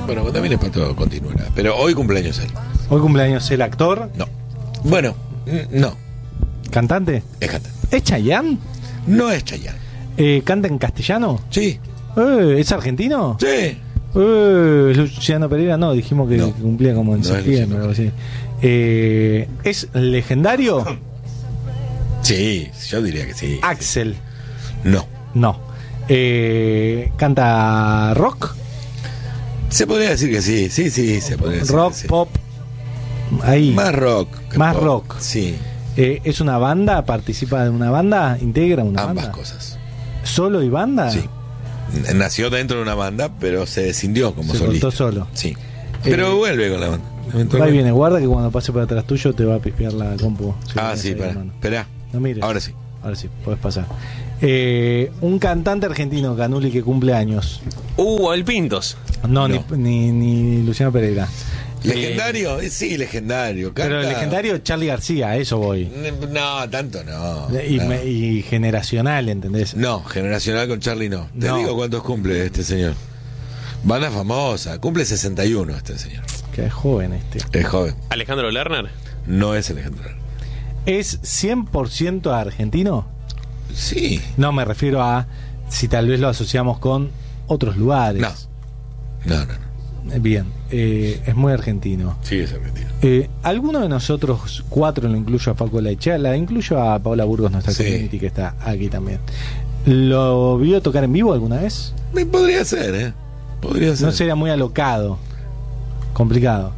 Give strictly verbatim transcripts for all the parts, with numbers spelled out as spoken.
Bueno, también es Pato continuará. Pero hoy cumpleaños él. ¿Hoy cumpleaños el actor? No. Bueno, no. ¿Cantante? Es cantante. ¿Es Chayanne? No es Chayanne. Eh, ¿Canta en castellano? Sí. Eh, ¿Es argentino? Sí. Eh, Luciano Pereira no, dijimos que No. cumplía como en No es septiembre o algo así. Eh, ¿Es legendario? Sí, yo diría que sí. Axel. No. No. Eh, ¿Canta rock? Se podría decir que sí, sí, sí, se podría decir Rock, que sí. pop. Ahí. Más rock. que Más pop. rock. Sí, Eh, ¿Es una banda? ¿Participa de una banda? ¿Integra una ambas banda? cosas. ¿Solo y banda? Sí. Nació dentro de una banda, pero se descindió como Se solista. cortó solo. Sí. Pero Eh, vuelve con la banda. Va y viene, guarda que cuando pase por atrás tuyo te va a pispear la compu. Si Ah, lo sí, tenés ahí, para. hermano. Esperá. No mires. Ahora sí. Ahora sí, podés pasar. Eh, un cantante argentino, Canuli, que cumple años. Uh, el Pintos. No, No. Ni, ni, ni Luciano Pereira. ¿Legendario? Eh, Sí, legendario. Canta- Pero el legendario Charly García, a eso voy. No, tanto no. Y, no. me- y generacional, ¿entendés? No, generacional con Charlie no. Te No. digo cuántos cumple este señor. Banda famosa. Cumple sesenta y uno este señor. Que es joven este. Es joven. Alejandro Lerner. No es el legendario. ¿Es cien por ciento argentino? Sí. No, me refiero a si tal vez lo asociamos con otros lugares. No. No, no, no. Eh, Bien, eh, es muy argentino. Sí, es argentino. Eh, ¿Alguno de nosotros cuatro, lo incluyo a Facu Laichea, la incluyo a Paola Burgos, nuestra Sí. community que está aquí también, ¿lo vio tocar en vivo alguna vez? Me podría ser, ¿eh? Podría ser. No sería muy alocado, complicado.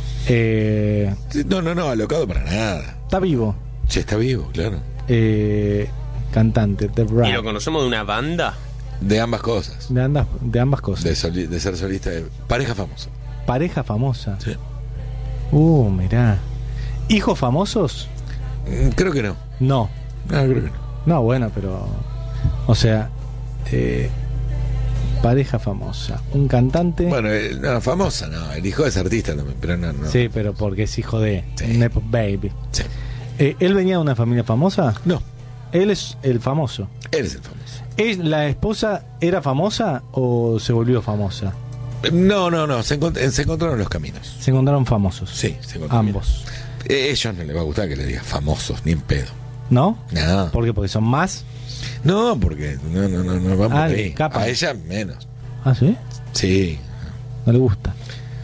Eh, Sí, No, no, no, alocado para nada. está vivo, Che, está vivo, claro. eh, cantante, The ¿Y lo Rap, conocemos de una banda? De ambas cosas. de, ambas, de ambas cosas. De, soli- de ser solista de pareja famosa. Pareja famosa. Sí. Uh, mirá. ¿Hijos famosos? Mm, Creo que no. No. No, creo que no. No, bueno, pero. O sea, eh, pareja famosa. Un cantante. Bueno, eh, no, famosa, no. El hijo es artista también, pero no, no. Sí, pero porque es hijo de Sí. Nepo Baby. Sí. Eh, ¿Él venía de una familia famosa? No, Él es el famoso. él es el famoso. ¿Es, ¿La esposa era famosa o se volvió famosa? Eh, No, no, no. Se, encont- se encontraron los caminos. Se encontraron famosos. Sí, se encontraron. Ambos. Eh, ellos no les va a gustar que le diga famosos, ni en pedo. ¿No? No. ¿Por qué? Porque son más. No, porque no, no, no, no vamos Ah, por le ahí. escapan. A ella menos. ¿Ah, sí? Sí. No le gusta.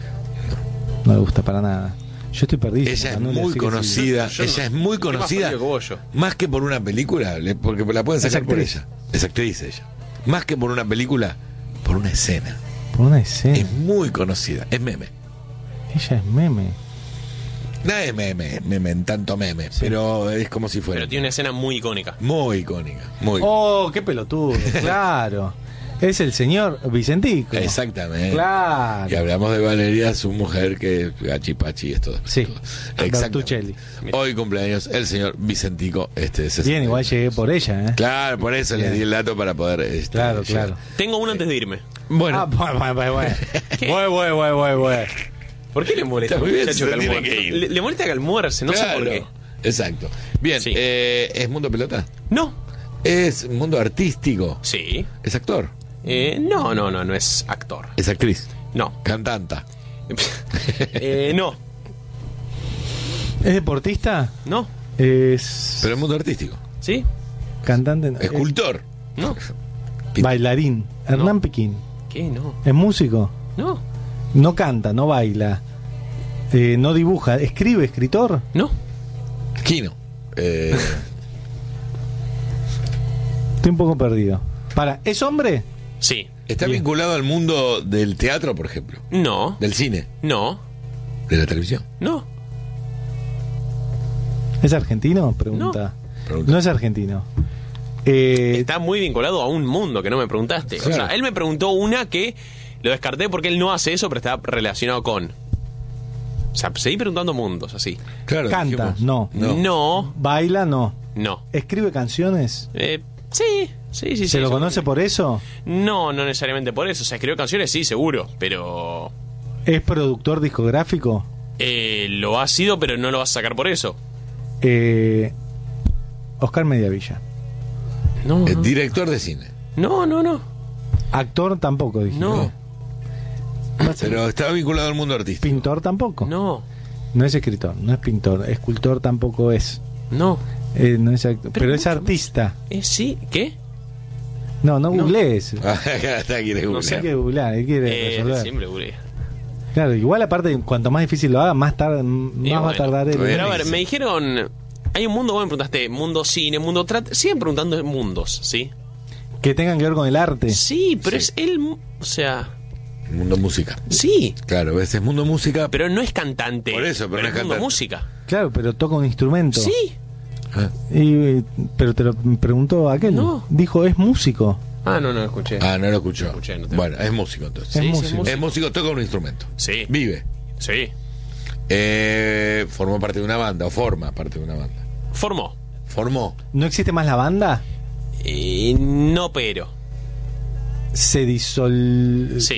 No le gusta para nada. Yo estoy perdido. Ella es Canulia, muy así que sí. conocida. Yo ella no- es muy estoy más conocida. perdido que vos, yo. Más que por una película, le- porque la pueden Es sacar por actriz. ella. Es actriz ella. Más que por una película, por una escena. Por una escena. Es muy conocida. Es meme. Ella es meme. No es meme, meme en tanto meme, pero es como si fuera. Pero tiene una escena muy icónica. Muy icónica. Muy Oh, qué pelotudo. Claro. Es el señor Vicentico. Exactamente. Claro. Y hablamos de Valeria, su mujer, que gachipachi y esto. Sí. Exacto. Bertuccelli. Hoy cumpleaños el señor Vicentico. Este, de sesenta. Bien, igual llegué por ella, ¿eh? Claro, por eso Bien. le di el dato para poder. este, Claro, llegar. claro. Tengo uno antes de irme. Bueno, Ah, bueno, bueno, bueno, bueno. Bueno, bueno, bueno, bueno, bueno. ¿Por qué le molesta, Está muy bien, muchacho, se que tiene almuerce? que ir. Le, le molesta que almuerce, no claro. sé por qué. Exacto. Bien, Sí. eh, ¿es mundo pelota? No. ¿Es mundo artístico? Sí. ¿Es actor? Eh, no, no, no, no es actor. ¿Es actriz? No. ¿Cantanta? eh, no. ¿Es deportista? No. Es Pero es mundo artístico. ¿Sí? cantante. no. ¿Escultor? No. Es bailarín. Hernán No. Piquín. ¿Qué? No. ¿Es músico? No. No canta, no baila. Eh, no dibuja. ¿Escribe, escritor? No. Kino. Eh, Estoy un poco perdido. Para, ¿es hombre? Sí. ¿Está Bien. vinculado al mundo del teatro, por ejemplo? No. ¿Del cine? No. ¿De la televisión? No. ¿Es argentino? Pregunta. Pregunta. No es argentino. Eh, Está muy vinculado a un mundo que no me preguntaste. O Claro. sea, él me preguntó una que lo descarté porque él no hace eso, pero está relacionado con. O sea, seguí preguntando mundos así. Claro, Canta, dijimos. no. No. No. Baila, no. No. ¿Escribe canciones? Eh, sí, sí, sí. ¿Se sí, lo seguro. conoce por eso? No, no necesariamente por eso. O sea, escribió canciones, sí, seguro. Pero. ¿Es productor discográfico? eh, lo ha sido, pero no lo vas a sacar por eso. Eh, Oscar Mediavilla. No. Eh, No, director de cine. no, no. No. Actor tampoco, dije. No. Pero está vinculado al mundo artístico. Pintor tampoco. No, No es escritor, no es pintor. Escultor tampoco es. no. Eh, no es act- pero, Pero es mucho artista. Eh, sí, ¿qué? No, no No. googlees. Está quiere No googlear. sé. Hay que googlear, hay que Eh, resolver. siempre googlea. Claro, igual aparte, cuanto más difícil lo haga, más tarde, más Y va a bueno, tardar él. pero Pero a Bien, ver, dice. me dijeron. Hay un mundo, vos me preguntaste, mundo cine, mundo trata. Siguen preguntando mundos, ¿sí? Que tengan que ver con el arte. Sí, pero Sí. es el. O sea. Mundo música. Sí, Claro, ves, es mundo música. pero no es cantante. Por eso, pero no es es mundo cantante. música. Claro, pero toca un instrumento. Sí. Ah, Y, pero te lo preguntó aquel. No. Dijo, es músico. Ah, no, no escuché. Ah, no lo escuchó. Escuché, no te- Bueno, es músico entonces. Es Sí, sí, músico. es músico. Es músico, toca un instrumento. Sí. Vive. Sí. Eh, formó parte de una banda, o forma parte de una banda. Formó. Formó. ¿No existe más la banda? Eh, no, pero. Se disol... Sí.